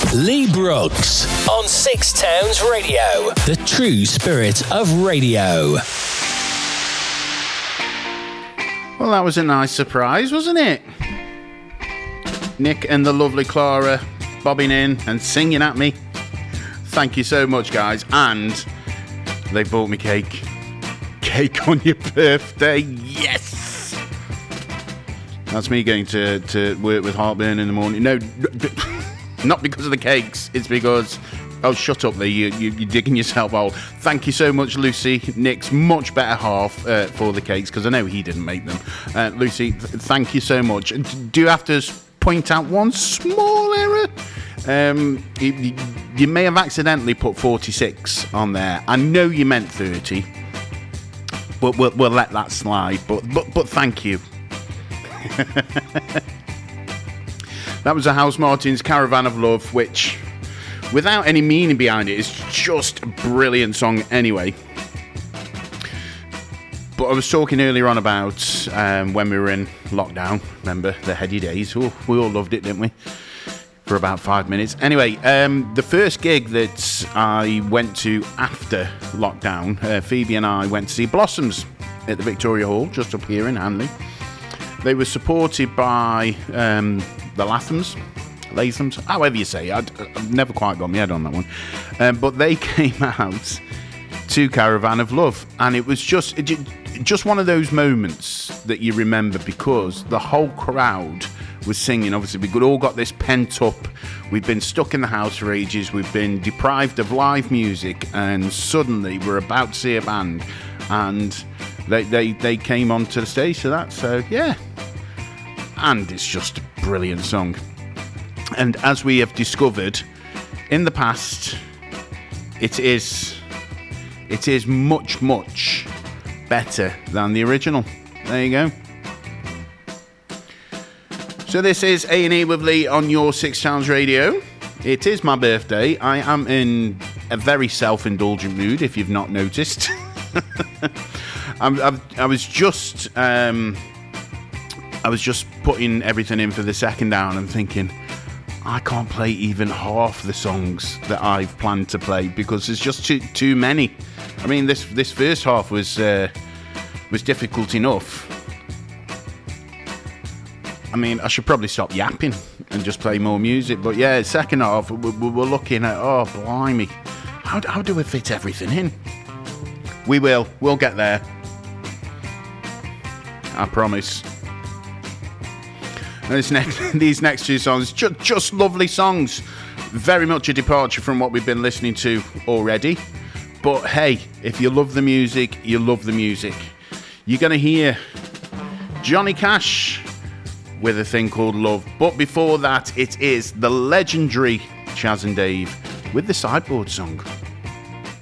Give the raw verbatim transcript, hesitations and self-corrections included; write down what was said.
Lee Brooks on Six Towns Radio, the true spirit of radio. Well, that was a nice surprise, wasn't it? Nick and the lovely Clara bobbing in and singing at me. Thank you so much, guys. And they bought me cake. Cake on your birthday. Yes! That's me going to, to work with heartburn in the morning. No, not because of the cakes. It's because... Oh, shut up there. You, you, you're digging yourself out. Thank you so much, Lucy. Nick's much better half uh, for the cakes, because I know he didn't make them. Uh, Lucy, th- thank you so much. Do you have to point out one small error? Um, you, you may have accidentally put forty-six on there. I know you meant thirty, but we'll, we'll let that slide. But, but, but thank you. That was a House Martins Caravan of Love, which, without any meaning behind it, is just a brilliant song anyway. But I was talking earlier on about um, when we were in lockdown. Remember the heady days? Ooh, we all loved it, didn't we? For about five minutes. Anyway, um, the first gig that I went to after lockdown, uh, Phoebe and I went to see Blossoms at the Victoria Hall, just up here in Hanley. They were supported by um, the Lathams, Lathams, however you say. I'd, I've never quite got my head on that one. Um, but they came out to Caravan of Love, and it was just it, just one of those moments that you remember, because the whole crowd was singing. Obviously, we all got this pent up. We've been stuck in the house for ages. We've been deprived of live music, and suddenly we're about to see a band, and they they, they came onto the stage to that. So yeah, and it's just a brilliant song. And as we have discovered in the past, it is it is much, much better than the original. There you go. So this is A and E with Lee on your Six Towns Radio. It is my birthday. I am in a very self-indulgent mood, if you've not noticed. I'm, I've, I was just um, I was just putting everything in for the second hour, and I'm thinking, I can't play even half the songs that I've planned to play, because there's just too too many. I mean, this this first half was uh, was difficult enough. I mean, I should probably stop yapping and just play more music. But yeah, second half, we're, we're looking at, oh, blimey, how, how do we fit everything in? We will. We'll get there. I promise. This next, these next two songs, just, just lovely songs. Very much a departure from what we've been listening to already. But hey, if you love the music, you love the music. You're going to hear Johnny Cash with a thing called Love. But before that, it is the legendary Chas and Dave with the Sideboard song.